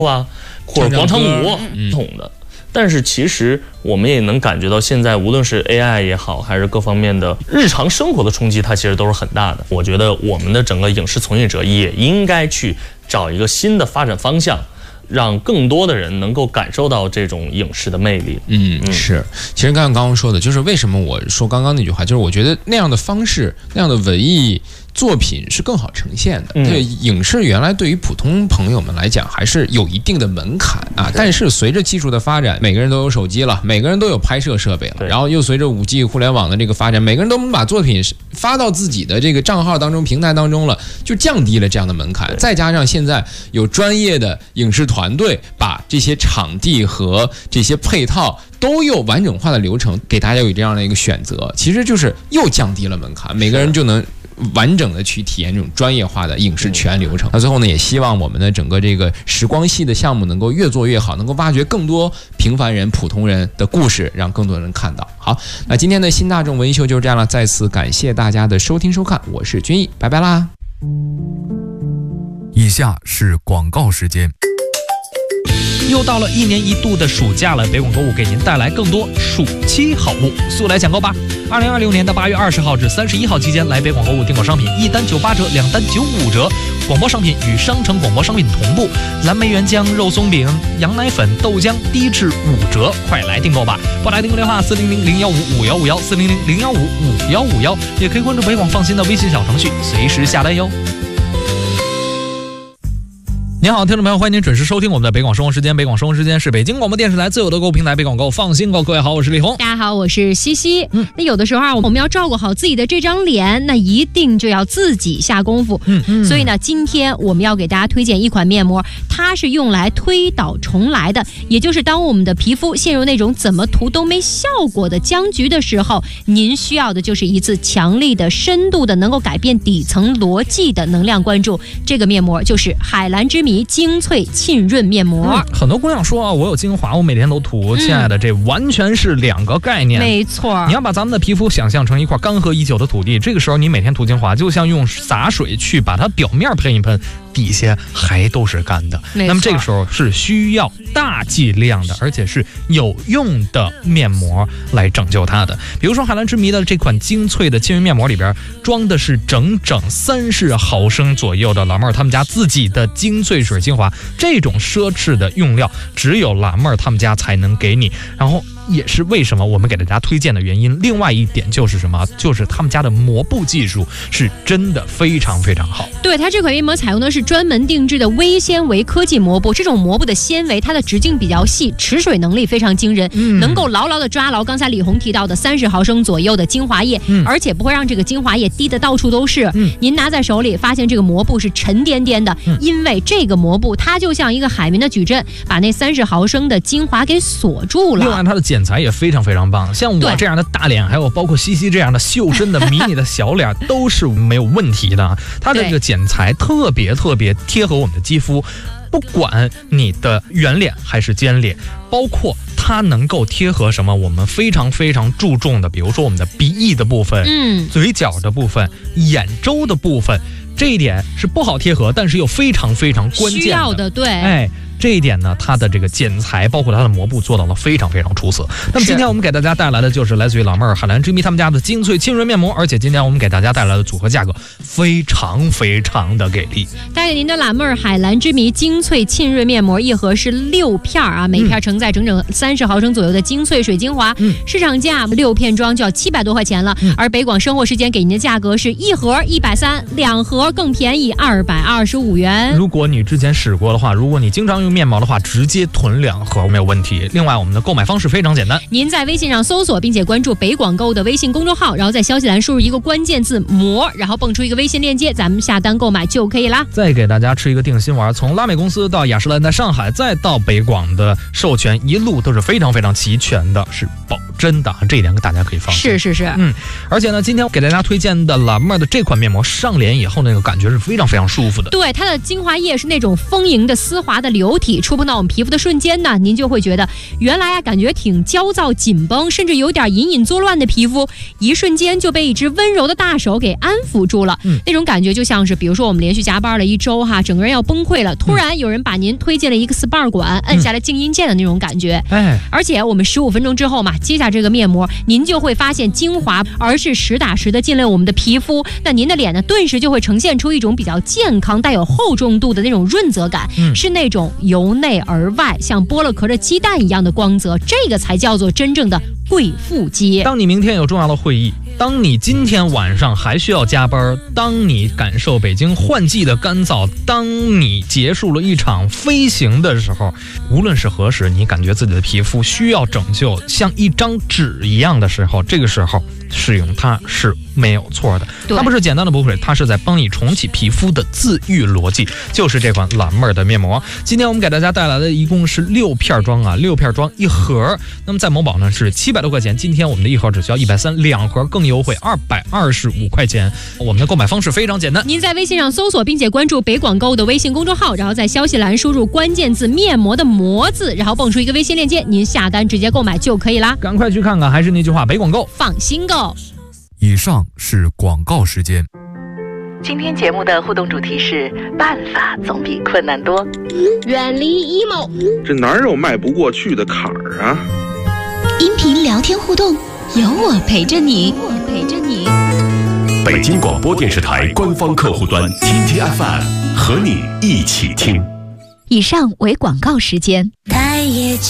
啊，或者广场舞统的。但是其实我们也能感觉到，现在无论是 AI 也好，还是各方面的日常生活的冲击，它其实都是很大的。我觉得我们的整个影视从业者也应该去找一个新的发展方向，让更多的人能够感受到这种影视的魅力。 是。其实刚刚说的就是为什么我说刚刚那句话，就是我觉得那样的方式，那样的文艺作品是更好呈现的。对，影视原来对于普通朋友们来讲还是有一定的门槛啊。但是随着技术的发展，每个人都有手机了，每个人都有拍摄设备了，然后又随着5G 互联网的这个发展，每个人都能把作品发到自己的这个账号当中、平台当中了，就降低了这样的门槛。再加上现在有专业的影视团队把这些场地和这些配套都有完整化的流程，给大家有这样的一个选择，其实就是又降低了门槛，每个人就能完整的去体验这种专业化的影视全流程。那最后呢，也希望我们的整个这个时光系的项目能够越做越好，能够挖掘更多平凡人、普通人的故事，让更多人看到。好，那今天的新大众文艺秀就是这样了，再次感谢大家的收听收看，我是君毅，拜拜啦。 以下是广告时间。 又到了1年1度的暑假了，北广购物给您带来更多暑期好物，速来抢购吧！2026年的8月20号至31号期间，来北广购物订购商品1单98折，2单95折。广播商品与商城广播商品同步，蓝莓原浆、肉松饼、羊奶粉、豆浆低至5折，快来订购吧！拨打订购电话400-015-5151，400-015-5151，也可以关注北广放心的微信小程序，随时下单哟。您好，听众朋友，欢迎您准时收听我们的北广生活时间。北广生活时间是北京广播电视台自有的购物平台北广购，放心购。各位好，我是李红。 大家好，我是西西。那有的时候啊，我们要照顾好自己的这张脸，那一定就要自己下功夫。所以呢，今天我们要给大家推荐一款面膜，它是用来推倒重来的，也就是当我们的皮肤陷入那种怎么涂都没效果的僵局的时候，您需要的就是一次强力的、深度的、能够改变底层逻辑的能量关注。这个面膜就是海蓝之谜精粹沁润面膜。 很多姑娘说啊，我有精华，我每天都涂。亲爱的，这完全是2个概念。 没错， 你要把咱们的皮肤想象成一块干涸已久的土地，这个时候你每天涂精华，就像用洒水去把它表面喷一喷，底下还都是干的。那么这个时候是需要大剂量的，而且是有用的面膜来拯救它的。比如说海蓝之谜的这款精粹的沁润面膜里边装的是整整30毫升左右的老妹儿他们家自己的精粹水精华，这种奢侈的用料只有老妹儿他们家才能给你。然后也是为什么我们给大家推荐的原因。另外一点就是什么？就是他们家的膜布技术是真的非常非常好。 对，它这款面膜采用的是专门定制的微纤维科技膜布，这种膜布的纤维它的直径比较细，持水能力非常惊人，能够牢牢的抓牢刚才李红提到的30毫升左右的精华液，而且不会让这个精华液滴得到处都是。您拿在手里发现这个膜布是沉甸甸的，因为这个膜布它就像一个海绵的矩阵，把那30毫升的精华给锁住了。 另外它的剪裁也非常非常棒，像我这样的大脸，还有包括西西这样的秀身的迷你的小脸都是没有问题的。它的这个剪裁特别贴合我们的肌肤，不管你的圆脸还是尖脸，包括它能够贴合什么我们非常非常注重的，比如说我们的鼻翼的部分，嘴角的部分，眼周的部分，这一点是不好贴合，但是又非常非常关键的， 需要的。对， 这一点呢，它的这个剪裁包括它的膜布做到了非常非常出色。那么今天我们给大家带来的就是来自于老妹儿海蓝之谜他们家的精粹沁润面膜，而且今天我们给大家带来的组合价格非常非常的给力。 带给您的老妹儿海蓝之谜精粹沁润面膜一盒是6片啊，每片承载整整30毫升左右的精粹水精华，市场价6片装就要700多块钱了，而北广生活时间给您的价格是1盒130，2盒更便宜225元。 如果你之前使过的话，如果你经常用面膜的话，直接囤2盒没有问题。另外我们的购买方式非常简单， 您在微信上搜索并且关注北广购的微信公众号，然后在消息栏输入一个关键字膜，然后蹦出一个微信链接，咱们下单购买就可以啦。 再给大家吃一个定心丸，从拉美公司到雅诗兰黛上海再到北广的授权一路都是非常非常齐全的，是保真的，这一点大家可以放心。 是， 而且呢，今天给大家推荐的老妹儿的这款面膜上脸以后那个感觉是非常非常舒服的。 对，它的精华液是那种丰盈的丝滑的流体触碰到我们皮肤的瞬间呢，您就会觉得原来啊感觉挺焦躁紧绷，甚至有点隐隐作乱的皮肤，一瞬间就被一只温柔的大手给安抚住了。那种感觉就像是比如说我们连续加班了一周哈，整个人要崩溃了，突然有人把您推进了一个 SPA 馆，摁下了静音键的那种感觉。而且我们15分钟之后嘛，接下这个面膜，您就会发现精华而是实打实的进了我们的皮肤，那您的脸呢顿时就会呈现出一种比较健康带有厚重度的那种润泽感，是那种由内而外像剥了壳的鸡蛋一样的光泽，这个才叫做真正的贵妇肌。 当你明天有重要的会议，当你今天晚上还需要加班，当你感受北京换季的干燥，当你结束了一场飞行的时候，无论是何时你感觉自己的皮肤需要拯救，像一张纸一样的时候，这个时候使用它是没有错的。它不是简单的补水，它是在帮你重启皮肤的自愈逻辑，就是这款蓝妹儿的面膜。今天我们给大家带来的一共是6片装啊，6片装一盒。那么在某宝呢是700多块钱，今天我们的一盒只需要130，两盒更优惠225块钱。我们的购买方式非常简单， 您在微信上搜索并且关注北广购的微信公众号，然后在消息栏输入关键字面膜的膜字，然后蹦出一个微信链接，您下单直接购买就可以啦。 赶快去看看，还是那句话，北广购放心购。 以上是广告时间。 今天节目的互动主题是办法总比困难多， 远离 emo， 这哪有迈不过去的坎儿啊？ 音频聊天互动，有我陪着你。 北京广播电视台官方客户端 TTFM 和你一起听。 以上为广告时间。 待业